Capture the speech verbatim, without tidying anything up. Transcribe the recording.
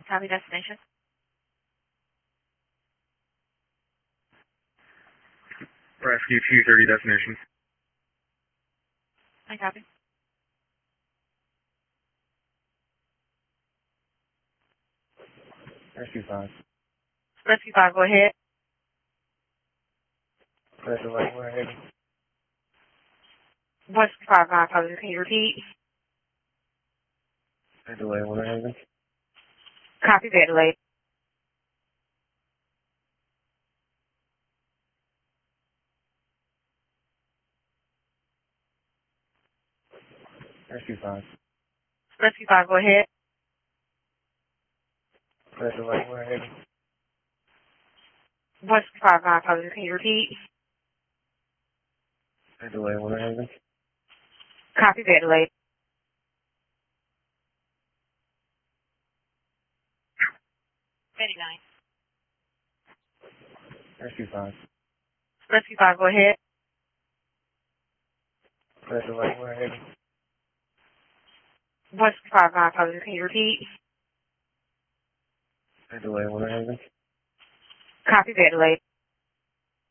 Copy destination. Rescue two thirty destination. I copy. Rescue five. Rescue five, go ahead. Red delay, we're ahead. Rescue five, my apologies. Can you repeat? Red delay, we're ahead. Copy that delay. Rescue five. Rescue five, go ahead. Red delay, we're ahead. Rescue five, my apologies. Can you repeat? Red delay, we're ahead. Copy that delay. eighty-nine. Rescue five. Rescue five, go ahead. Red delay, we're ahead. Rescue five, my apologies. Can you repeat? Red delay, we're ahead. Copy that delay.